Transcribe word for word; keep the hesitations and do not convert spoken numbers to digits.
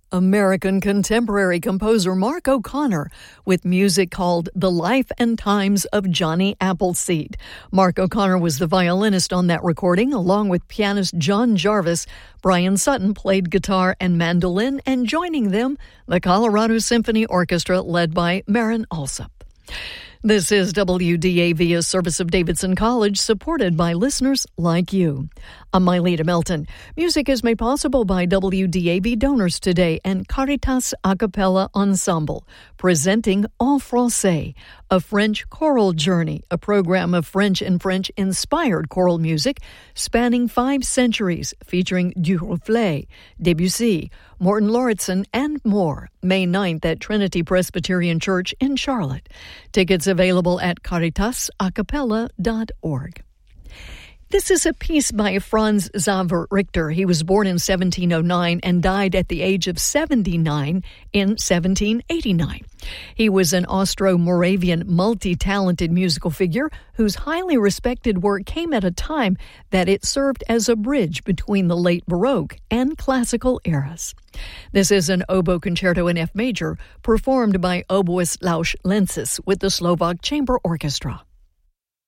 American contemporary composer Mark O'Connor with music called The Life and Times of Johnny Appleseed. Mark O'Connor was the violinist on that recording, along with pianist John Jarvis. Brian Sutton played guitar and mandolin, and joining them, the Colorado Symphony Orchestra led by Marin Alsop. This is W D A V, a service of Davidson College, supported by listeners like you. I'm Myleta Melton. Music is made possible by W D A V donors today and Caritas A Cappella Ensemble, presenting En Français, a French choral journey, a program of French and French-inspired choral music spanning five centuries, featuring Duruflé, Debussy, Morton Lauritsen, and more. May ninth at Trinity Presbyterian Church in Charlotte. Tickets available at caritas a cappella dot org. This is a piece by Franz Xaver Richter. He was born in seventeen oh nine and died at the age of seventy-nine in seventeen eighty-nine. He was an Austro-Moravian multi-talented musical figure whose highly respected work came at a time that it served as a bridge between the late Baroque and classical eras. This is an oboe concerto in F major, performed by oboist Lajos Lenčis with the Slovak Chamber Orchestra.